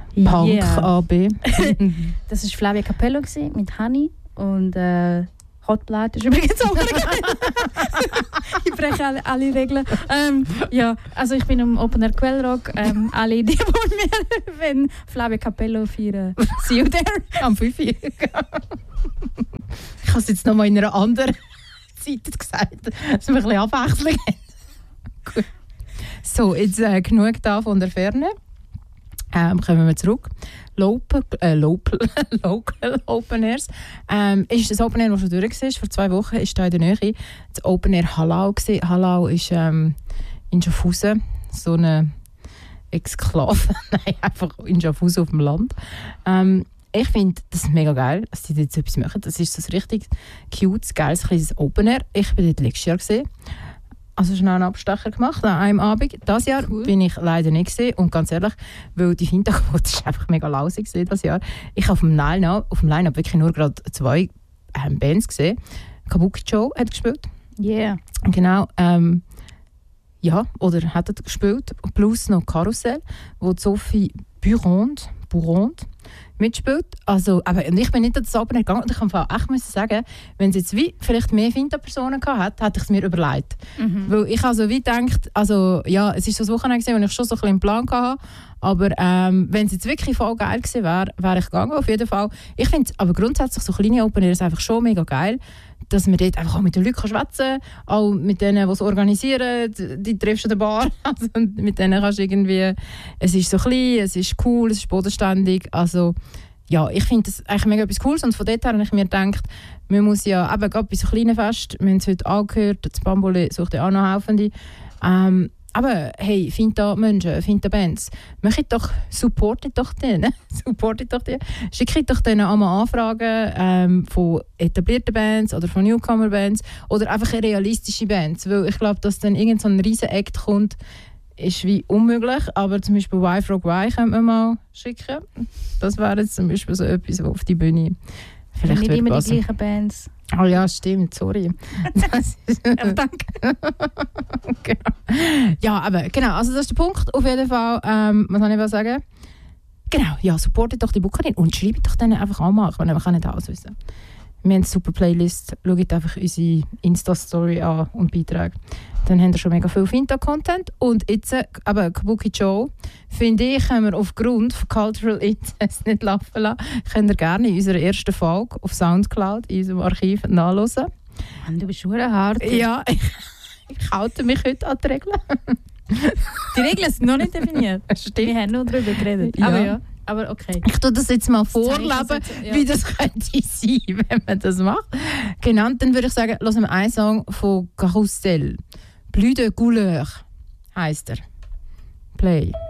Punk AB. Das war Flavia Capello mit Honey und Hotblood ist übrigens auch ich breche alle Regeln. Ja, also ich bin am Open Air Quellrock. Alle, die wollen mir, wenn Flavia Capello feiern, see you there. Am 5 Uhr. Ich habe es jetzt noch mal in einer anderen Seite gesagt, dass wir ein bisschen Abwechslung haben. Gut. So, jetzt genug da von der Ferne. Kommen wir zurück. Local Open Airs. Ist das Open Air, das schon durch war, vor 2 Wochen, ist da in der Nähe das Open Air Hallau gewesen. Hallau ist in Schaffhausen, so eine Exklave. Nein, einfach in Schaffhausen auf dem Land. Ich finde das mega geil, dass sie jetzt etwas machen. Das ist so ein richtig cute, geiles, kleines Open Air. Ich war dort letztes Jahr gesehen. Also schnell einen Abstecher gemacht an einem Abend. Dieses Jahr bin ich leider nicht gesehen. Und ganz ehrlich, weil die Finta-Quote ist einfach mega lausig dieses Jahr. Ich habe auf dem Line-Up wirklich nur gerade 2 Bands gesehen. Kabuki Joe hat gespielt. Yeah. Genau. Ja, oder hat er gespielt. Plus noch Karussell, wo Sophie Burond mitspielt. Also, aber ich bin nicht an das Open Air gegangen und ich kann echt sagen, wenn es jetzt wie vielleicht mehr Finta-Personen gehabt hätte ich es mir überlegt. Weil ich also wie gedacht, also ja, es ist so ein Wochenende gewesen, wo ich schon so ein bisschen einen Plan hatte, aber wenn es jetzt wirklich voll geil gewesen wäre ich gegangen, auf jeden Fall. Ich finde aber grundsätzlich so kleine Open Airs einfach schon mega geil, dass man dort einfach auch mit den Leuten schwätzen kann, auch mit denen, die es organisieren, die triffst du an der Bar, also mit denen kannst du irgendwie, es ist so klein, es ist cool, es ist bodenständig, also ja, ich finde das eigentlich mega etwas Cooles und von dort her habe ich mir gedacht, man muss ja eben gerade bei so kleinen Festen, wir haben es heute angehört, das Bambole sucht ja auch noch Helfende, aber hey, Finta-Menschen, Finta-Bands, supportet doch die. Schickt doch denen einmal Anfragen von etablierten Bands oder von Newcomer-Bands oder einfach realistische Bands, weil ich glaube, dass dann irgend so ein riesen Act kommt, ist wie unmöglich, aber zum Beispiel Why Frog Why könnte man mal schicken. Das wäre jetzt zum Beispiel so etwas, was auf die Bühne vielleicht nicht wird immer passen. die gleichen Bands. Oh ja, stimmt, sorry. Danke. Genau. Ja, aber genau, also das ist der Punkt. Auf jeden Fall, was soll ich sagen? Genau, ja, supportet doch die Bookerin und schreibt doch denen einfach an, ich meine, man kann nicht alles wissen. Wir haben eine super Playlist, schaut einfach unsere Insta-Story an und Beiträge. Dann haben wir schon mega viel Finta-Content. Und jetzt, aber Kabuki Joe, finde ich, können wir aufgrund von Cultural Incest nicht laufen lassen. Könnt ihr gerne in unserer ersten Folge auf Soundcloud, in unserem Archiv, nachhören. Mann, du bist schon hart. Ja, ich halte mich heute an die Regeln. Die Regeln sind noch nicht definiert. Stimmt. Wir haben nur darüber geredet. Ja. Aber okay. Ich tue das jetzt mal vorleben, ja. wie das könnte sein, wenn man das macht. Genau, dann würde ich sagen, hören wir einen Song von Carousel. Plus de couleur heisst er. Play.